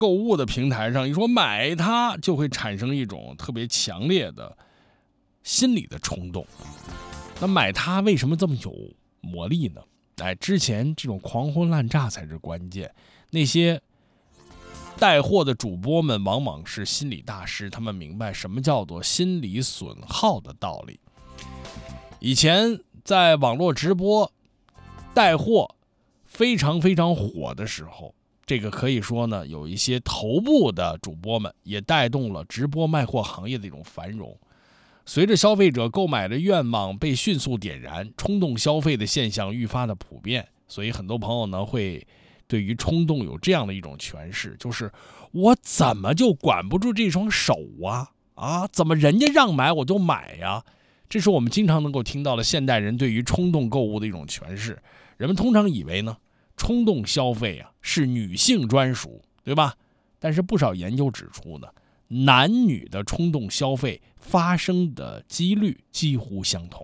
购物的平台上，一说买它，就会产生一种特别强烈的心理的冲动。那买它为什么这么有魔力呢？之前这种狂轰滥炸才是关键。那些带货的主播们往往是心理大师，他们明白什么叫做心理损耗的道理。以前在网络直播带货非常非常火的时候，这个可以说呢，有一些头部的主播们也带动了直播卖货行业的一种繁荣。随着消费者购买的愿望被迅速点燃，冲动消费的现象愈发的普遍，所以很多朋友呢会对于冲动有这样的一种诠释，就是我怎么就管不住这双手啊？怎么人家让买我就买呀？这是我们经常能够听到的现代人对于冲动购物的一种诠释。人们通常以为呢，冲动消费是女性专属，对吧？但是不少研究指出呢，男女的冲动消费发生的几率几乎相同。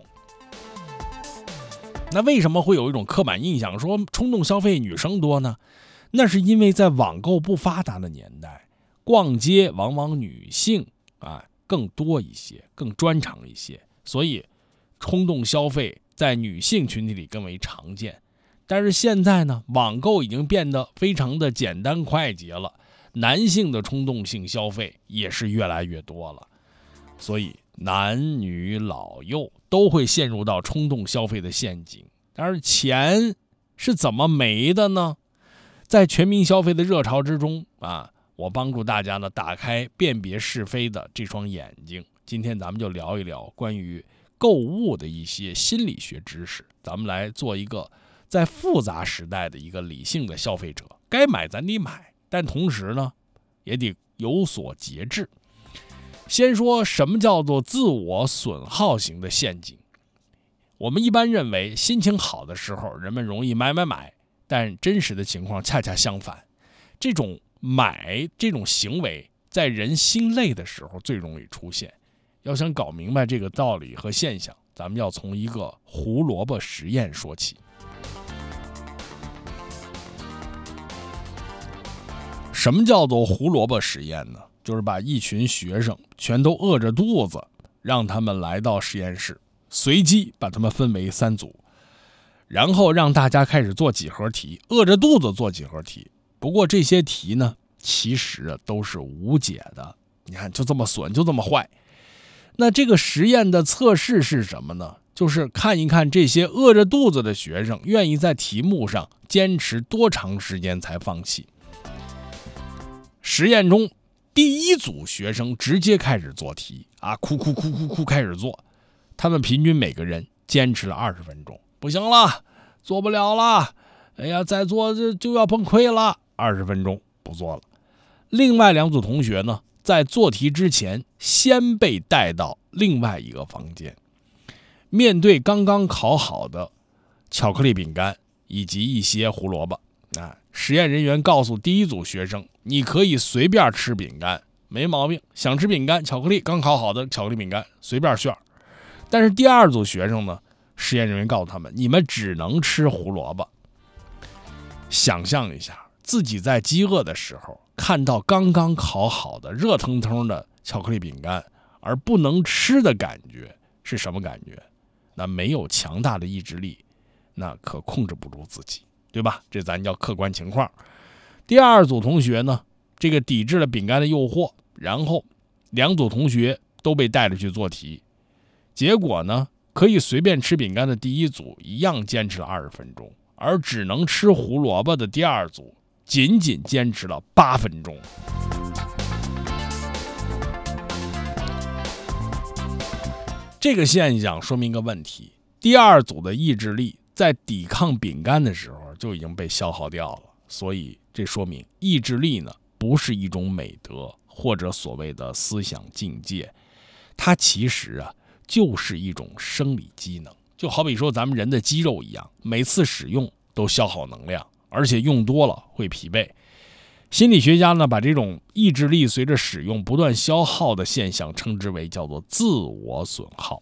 那为什么会有一种刻板印象说冲动消费女生多呢？那是因为在网购不发达的年代，逛街往往女性更多一些，更专长一些，所以冲动消费在女性群体里更为常见。但是现在呢，网购已经变得非常的简单快捷了，男性的冲动性消费也是越来越多了，所以男女老幼都会陷入到冲动消费的陷阱。但是钱是怎么没的呢？在全民消费的热潮之中我帮助大家呢打开辨别是非的这双眼睛。今天咱们就聊一聊关于购物的一些心理学知识，咱们来做一个在复杂时代的一个理性的消费者，该买咱得买，但同时呢也得有所节制。先说什么叫做自我损耗型的陷阱。我们一般认为心情好的时候人们容易买，但真实的情况恰恰相反。这种买这种行为在人心累的时候最容易出现。要想搞明白这个道理和现象，咱们要从一个胡萝卜实验说起。什么叫做胡萝卜实验呢？就是把一群学生全都饿着肚子，让他们来到实验室，随机把他们分为3组，然后让大家开始做几何题，饿着肚子做几何题。不过这些题呢，其实都是无解的。你看，就这么损，就这么坏。那这个实验的测试是什么呢？就是看一看这些饿着肚子的学生愿意在题目上坚持多长时间才放弃。实验中，第1组学生直接开始做题哭开始做。他们平均每个人坚持了20分钟，不行了，做不了了，再做就要崩溃了，20分钟不做了。另外2组同学呢，在做题之前先被带到另外一个房间，面对刚刚烤好的巧克力饼干以及一些胡萝卜实验人员告诉第1组学生，你可以随便吃饼干，没毛病，想吃饼干巧克力刚烤好的巧克力饼干随便炫。但是第2组学生呢，实验人员告诉他们，你们只能吃胡萝卜。想象一下自己在饥饿的时候看到刚刚烤好的热腾腾的巧克力饼干而不能吃的感觉是什么感觉？那没有强大的意志力，那可控制不住自己，对吧？这咱叫客观情况。第2组同学呢，这个抵制了饼干的诱惑，然后2组同学都被带着去做题。结果呢，可以随便吃饼干的第1组一样坚持了20分钟，而只能吃胡萝卜的第2组仅仅坚持了8分钟。这个现象说明一个问题，第2组的意志力在抵抗饼干的时候就已经被消耗掉了，所以这说明意志力呢不是一种美德或者所谓的思想境界，它其实就是一种生理机能。就好比说咱们人的肌肉一样，每次使用都消耗能量，而且用多了会疲惫。心理学家呢，把这种意志力随着使用不断消耗的现象称之为叫做自我损耗。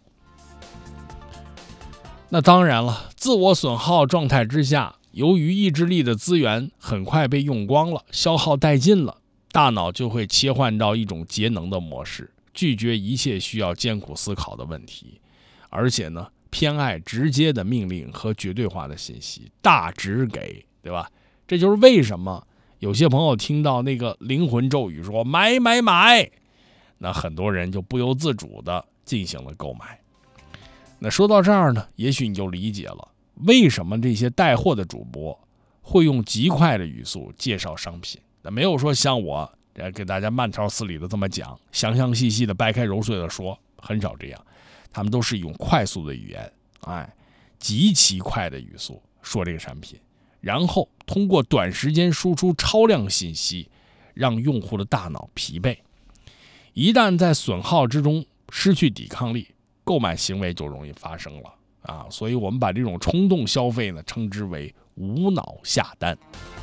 那当然了，自我损耗状态之下，由于意志力的资源很快被用光了，消耗殆尽了， 大脑就会切换到一种节能的模式，拒绝一切需要艰苦思考的问题，而且呢，偏爱直接的命令和绝对化的信息，大直给，对吧？这就是为什么有些朋友听到那个灵魂咒语说买买买，那很多人就不由自主地进行了购买。那说到这儿呢，也许你就理解了为什么这些带货的主播会用极快的语速介绍商品。那没有说像我给大家慢条斯理的这么讲，详详细细的掰开揉碎的说，很少这样。他们都是用快速的语言，极其快的语速说这个产品，然后通过短时间输出超量信息，让用户的大脑疲惫。一旦在损耗之中失去抵抗力，购买行为就容易发生了所以我们把这种冲动消费呢称之为无脑下单。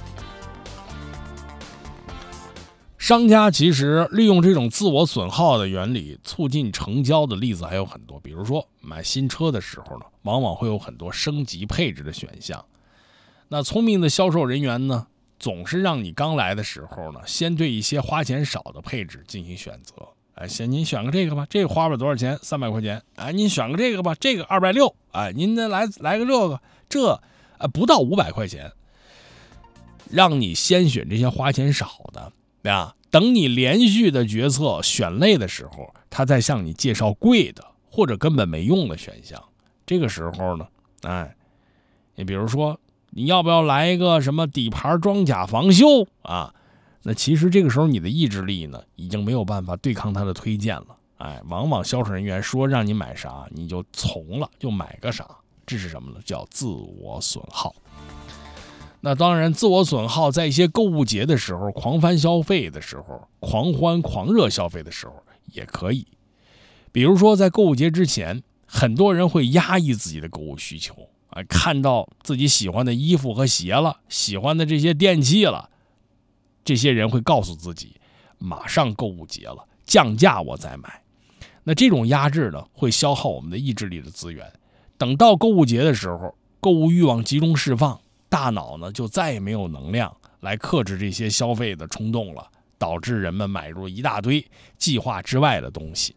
商家其实利用这种自我损耗的原理促进成交的例子还有很多，比如说买新车的时候呢，往往会有很多升级配置的选项。那聪明的销售人员呢，总是让你刚来的时候呢，先对一些花钱少的配置进行选择。先您选个这个吧，这个花了多少钱？300块钱。您选个这个吧，这个260。您再来个这不到500块钱，让你先选这些花钱少的。等你连续的决策选类的时候，他再向你介绍贵的或者根本没用的选项。这个时候呢，你比如说你要不要来一个什么底盘装甲防修那其实这个时候你的意志力呢已经没有办法对抗他的推荐了。往往销售人员说让你买啥你就从了，就买个啥。这是什么呢？叫自我损耗。那当然，自我损耗在一些购物节的时候，狂翻消费的时候，狂欢狂热消费的时候也可以。比如说在购物节之前，很多人会压抑自己的购物需求看到自己喜欢的衣服和鞋了，喜欢的这些电器了，这些人会告诉自己马上购物节了，降价我再买。那这种压制呢，会消耗我们的意志力的资源。等到购物节的时候，购物欲望集中释放，大脑呢就再也没有能量来克制这些消费的冲动了，导致人们买入一大堆计划之外的东西。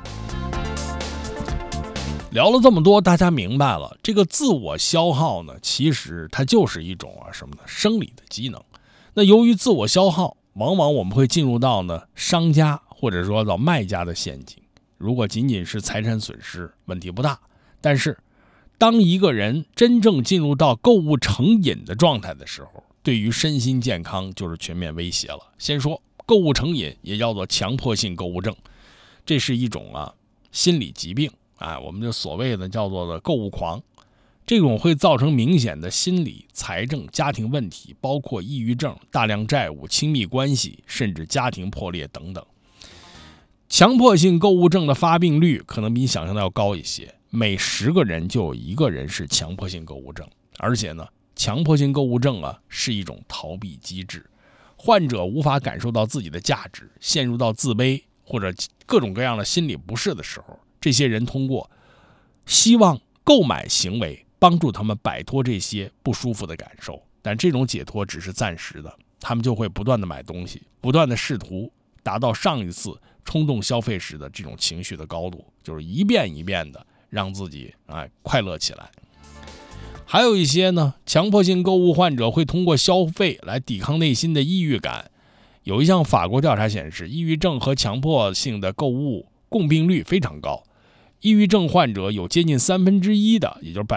聊了这么多，大家明白了，这个自我消耗呢，其实它就是一种什么呢？生理的机能。那由于自我消耗，往往我们会进入到呢商家或者说到卖家的陷阱。如果仅仅是财产损失，问题不大。但是当一个人真正进入到购物成瘾的状态的时候，对于身心健康就是全面威胁了。先说购物成瘾，也叫做强迫性购物症，这是一种心理疾病我们就所谓的叫做的购物狂。这种会造成明显的心理、财政、家庭问题，包括抑郁症、大量债务、亲密关系，甚至家庭破裂等等。强迫性购物症的发病率可能比你想象的要高一些，每10个人就有1个人是强迫性购物症。而且呢，强迫性购物症是一种逃避机制，患者无法感受到自己的价值，陷入到自卑或者各种各样的心理不适的时候，这些人通过希望购买行为帮助他们摆脱这些不舒服的感受，但这种解脱只是暂时的，他们就会不断的买东西，不断的试图达到上一次冲动消费时的这种情绪的高度，就是一遍一遍的让自己快乐起来。还有一些呢，强迫性购物患者会通过消费来抵抗内心的抑郁感。有一项法国调查显示，抑郁症和强迫性的购物共病率非常高。抑郁症患者有接近1/3的，也就是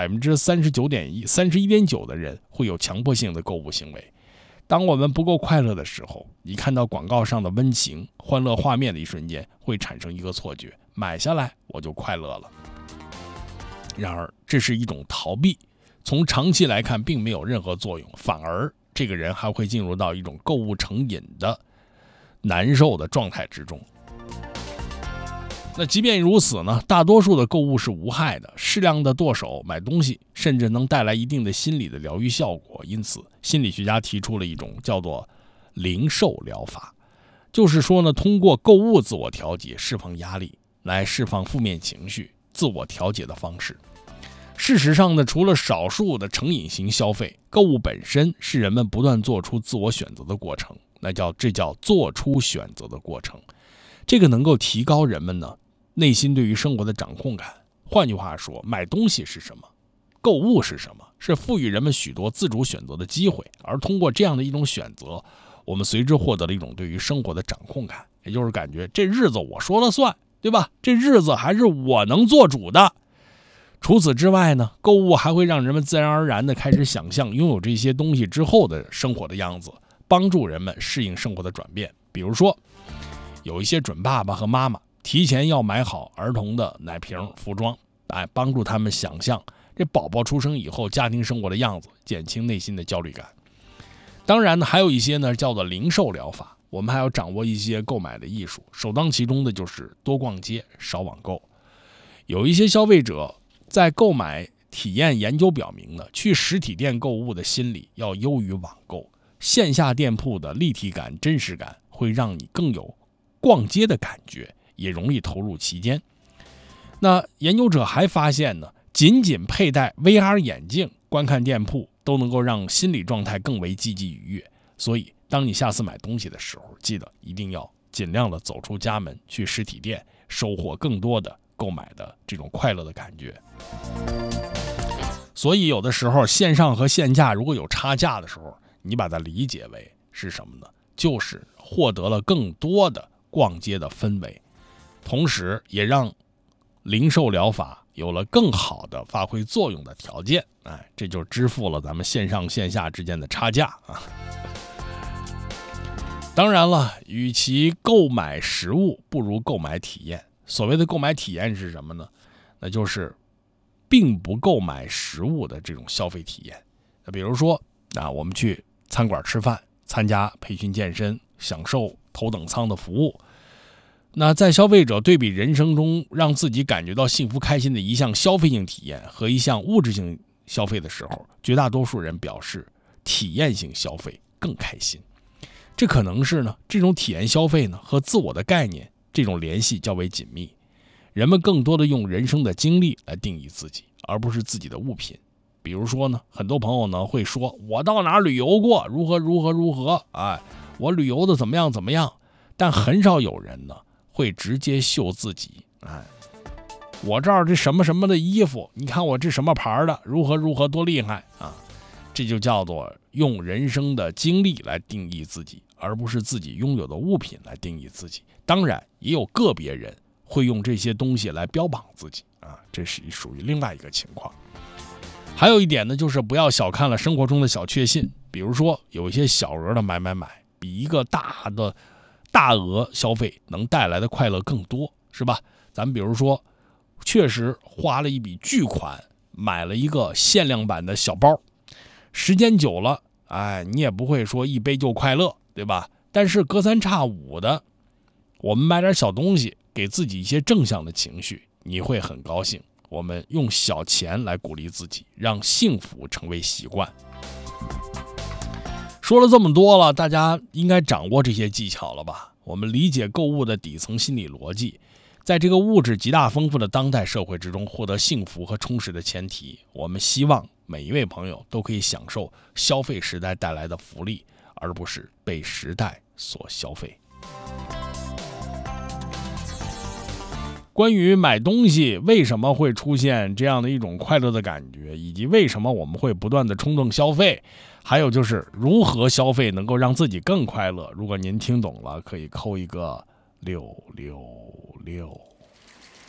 31.9%的人会有强迫性的购物行为。当我们不够快乐的时候，你看到广告上的温情、欢乐画面的一瞬间，会产生一个错觉，买下来我就快乐了。然而，这是一种逃避，从长期来看并没有任何作用，反而这个人还会进入到一种购物成瘾的难受的状态之中。那即便如此呢，大多数的购物是无害的，适量的剁手买东西甚至能带来一定的心理的疗愈效果。因此心理学家提出了一种叫做零售疗法，就是说呢，通过购物自我调节，释放压力，来释放负面情绪，自我调节的方式。事实上呢，除了少数的成瘾型消费，购物本身是人们不断做出自我选择的过程。 这叫做出选择的过程。这个能够提高人们呢内心对于生活的掌控感。换句话说，买东西是什么，购物是什么，是赋予人们许多自主选择的机会，而通过这样的一种选择，我们随之获得了一种对于生活的掌控感，也就是感觉这日子我说了算，对吧？这日子还是我能做主的。除此之外呢，购物还会让人们自然而然地开始想象拥有这些东西之后的生活的样子，帮助人们适应生活的转变。比如说，有一些准爸爸和妈妈提前要买好儿童的奶瓶、服装，帮助他们想象这宝宝出生以后家庭生活的样子，减轻内心的焦虑感。当然呢，还有一些呢叫做零售疗法，我们还要掌握一些购买的艺术，首当其冲的就是多逛街，少网购。有一些消费者在购买体验研究表明呢，去实体店购物的心理要优于网购。线下店铺的立体感、真实感会让你更有逛街的感觉，也容易投入其间。那研究者还发现呢，仅佩戴 VR 眼镜观看店铺都能够让心理状态更为积极愉悦。所以当你下次买东西的时候，记得一定要尽量的走出家门，去实体店收获更多的购买的这种快乐的感觉。所以有的时候线上和线下如果有差价的时候，你把它理解为是什么呢？就是获得了更多的逛街的氛围，同时也让零售疗法有了更好的发挥作用的条件。这就支付了咱们线上线下之间的差价啊。当然了，与其购买实物，不如购买体验。所谓的购买体验是什么呢？那就是并不购买实物的这种消费体验。那比如说我们去餐馆吃饭，参加培训健身，享受头等舱的服务。那在消费者对比人生中让自己感觉到幸福开心的一项消费性体验和一项物质性消费的时候，绝大多数人表示体验性消费更开心。这可能是呢，这种体验消费呢和自我的概念这种联系较为紧密，人们更多的用人生的经历来定义自己，而不是自己的物品。比如说呢，很多朋友呢会说，我到哪旅游过，如何，我旅游的怎么样，但很少有人呢会直接秀自己，我这儿这什么什么的衣服，你看我这什么牌的，如何多厉害啊！这就叫做用人生的经历来定义自己，而不是自己拥有的物品来定义自己。当然，也有个别人会用这些东西来标榜自己这是属于另外一个情况。还有一点呢，就是不要小看了生活中的小确幸，比如说有一些小额的买，比一个大额消费能带来的快乐更多，是吧？咱们比如说，确实花了一笔巨款买了一个限量版的小包，时间久了，你也不会说一杯就快乐，对吧？但是隔三差五的，我们买点小东西，给自己一些正向的情绪，你会很高兴。我们用小钱来鼓励自己，让幸福成为习惯。说了这么多了，大家应该掌握这些技巧了吧？我们理解购物的底层心理逻辑，在这个物质极大丰富的当代社会之中获得幸福和充实的前提，我们希望每一位朋友都可以享受消费时代带来的福利，而不是被时代所消费。关于买东西为什么会出现这样的一种快乐的感觉，以及为什么我们会不断的冲动消费，还有就是如何消费能够让自己更快乐，如果您听懂了，可以扣一个666。